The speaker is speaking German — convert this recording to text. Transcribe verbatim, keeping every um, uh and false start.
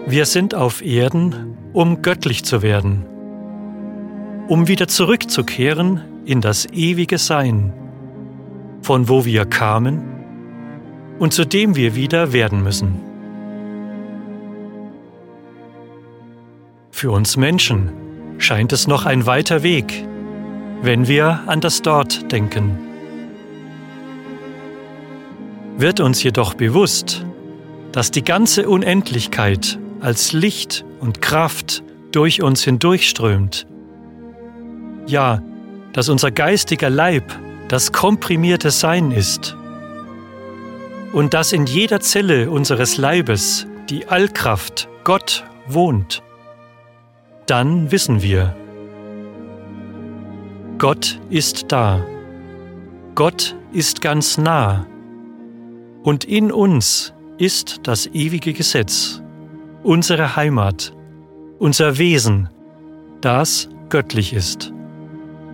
Wir sind auf Erden, um göttlich zu werden, um wieder zurückzukehren in das ewige Sein, von wo wir kamen und zu dem wir wieder werden müssen. Für uns Menschen scheint es noch ein weiter Weg, wenn wir an das Dort denken. Wird uns jedoch bewusst, dass die ganze Unendlichkeit als Licht und Kraft durch uns hindurchströmt. Ja, dass unser geistiger Leib das komprimierte Sein ist und dass in jeder Zelle unseres Leibes die Allkraft, Gott, wohnt. Dann wissen wir, Gott ist da. Gott ist ganz nah. Und in uns ist das ewige Gesetz, unsere Heimat, unser Wesen, das göttlich ist.